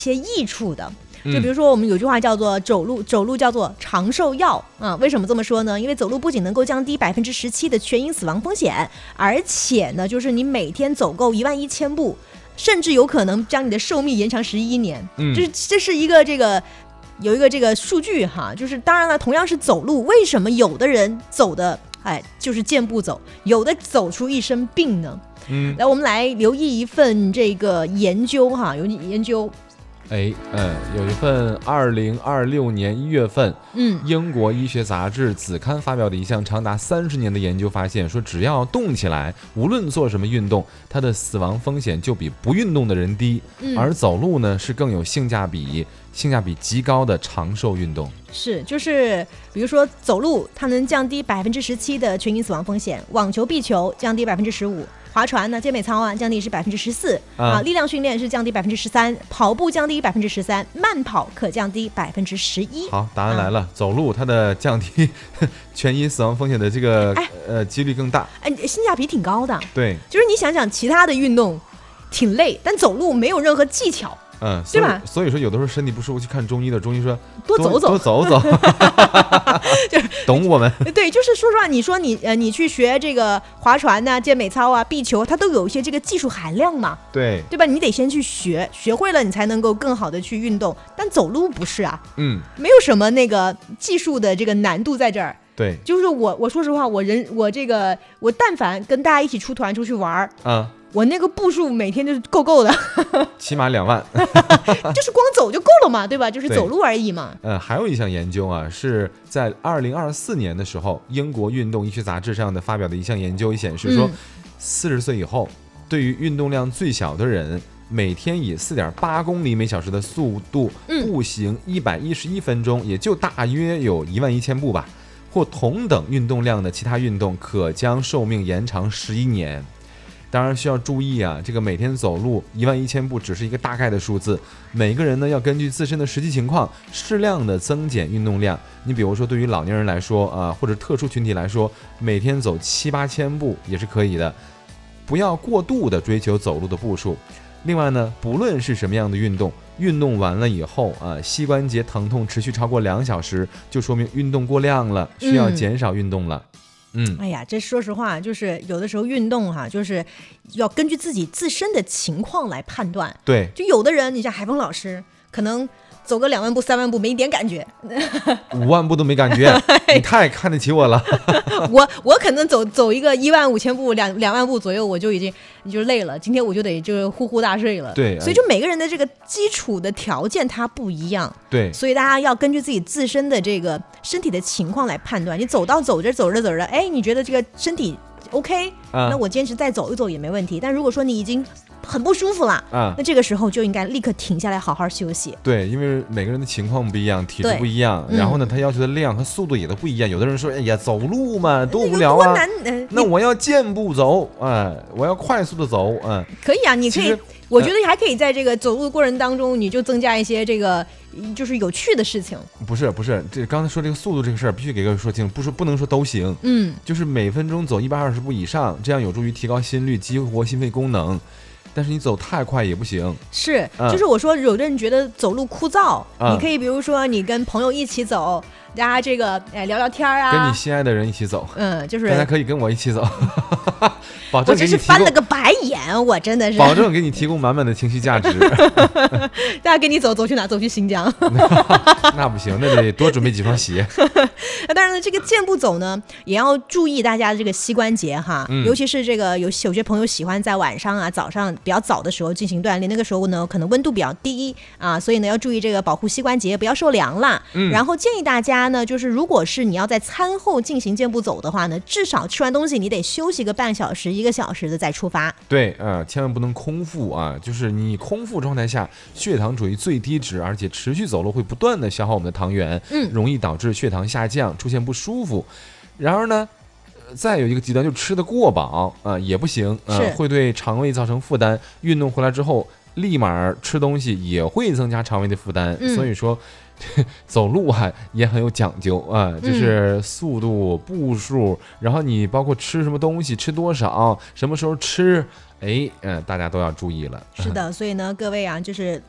些益处的。就比如说我们有句话叫做走路叫做长寿药啊，为什么这么说呢？因为走路不仅能够降低17%的全因死亡风险，而且呢，就是你每天走够11000步，甚至有可能将你的寿命延长11年。这是一个有一个这个数据哈，就是当然了，同样是走路，为什么有的人走的就是健步走，有的走出一身病呢？来，我们来留意一份这个研究哈，有研究。 有一份2026年1月份，英国医学杂志子刊发表的一项长达30年的研究发现，说只要动起来，无论做什么运动，它的死亡风险就比不运动的人低。而走路呢，是更有性价比极高的长寿运动。 就是比如说走路，它能降低17%的全因死亡风险，网球、壁球降低15%。划船呢，健美操啊，降低是14%力量训练是降低13%，跑步降低13%，慢跑可降低11%。 好，答案来了，走路它的降低全因死亡风险的这个几率更大， 性价比挺高的。 对， 就是你想想，其他的运动挺累，但走路没有任何技巧。对吧？ 所以说有的时候身体不舒服去看中医的，中医说多走走就是懂我们。 对，就是说实话，你说你去学这个划船啊、健美操啊、壁球，它都有一些这个技术含量嘛，对吧？你得先去学会了，你才能够更好的去运动。但走路不是啊，没有什么那个技术的这个难度在这儿。 对， 就是我说实话，我但凡跟大家一起出团出去玩我那个步数每天就是够的， 起码2万， 就是光走就够了嘛，对吧？就是走路而已嘛。 还有一项研究啊，是在2024年的时候，英国运动医学杂志上的发表的一项研究显示说，40岁以后，对于运动量最小的人，每天以4.8公里每小时的速度步行111分钟，也就大约有11000步吧，或同等运动量的其他运动，可将寿命延长11年。当然需要注意啊，这个每天走路11000步只是一个大概的数字，每个人呢要根据自身的实际情况适量的增减运动量。你比如说对于老年人来说或者特殊群体来说，每天走7-8000步也是可以的，不要过度的追求走路的步数。另外呢，不论是什么样的运动，运动完了以后膝关节疼痛持续超过2小时，就说明运动过量了，需要减少运动了。 哎呀，这说实话，就是有的时候运动就是要根据自己自身的情况来判断。 对， 就有的人，你像海峰老师，可能走个2万步、3万步没一点感觉 ，5万步都没感觉，你太看得起我了。 我可能走一个15000步、2万步左右，我就已经就累了。今天我就得就呼呼大睡了。 对， 所以就每个人的这个基础的条件它不一样。 对， 所以大家要根据自己自身的这个身体的情况来判断。你走着，你觉得这个身体 OK，那我坚持再走一走也没问题。但如果说你已经很不舒服了那这个时候就应该立刻停下来好好休息。 对，因为每个人的情况不一样，体质不一样，然后呢他要求的量和速度也都不一样。有的人说，哎呀，走路嘛多无聊啊，那我要健步走我要快速的走可以啊，你可以我觉得还可以在这个走路的过程当中，你就增加一些这个就是有趣的事情。 不是，这刚才说这个速度这个事儿必须给各位说清楚，不能说都行。就是每分钟走120步以上，这样有助于提高心率，激活心肺功能。但是你走太快也不行。 是，就是我说有的人觉得走路枯燥，你可以比如说你跟朋友一起走，大家这个聊聊天啊， 跟你心爱的人一起走， 就是大家可以跟我一起走，保证给你提供，我只是翻了个白眼，我真的是保证给你提供满满的情绪价值。 大家跟你走去哪？走去新疆？ 那不行，那得多准备几双鞋。 当然了，这个健步走呢，也要注意大家的这个膝关节哈，尤其是这个有些朋友喜欢在晚上早上比较早的时候进行锻炼，那个时候呢可能温度比较低所以呢要注意这个保护膝关节，不要受凉了。然后建议大家呢，就是如果是你要在餐后进行健步走的话呢，至少吃完东西你得休息个半小时、1个小时的再出发。 对，千万不能空腹就是你空腹状态下，血糖处于最低值，而且持续走路会不断的消耗我们的糖原，容易导致血糖下降，出现不舒服。然而呢，再有一个极端，就吃得过饱也不行，会对肠胃造成负担。运动回来之后，立马吃东西也会增加肠胃的负担。所以说，走路也很有讲究就是速度、步数，然后你包括吃什么东西、吃多少、什么时候吃，大家都要注意了。 是的，所以呢，各位就是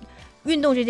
运动这件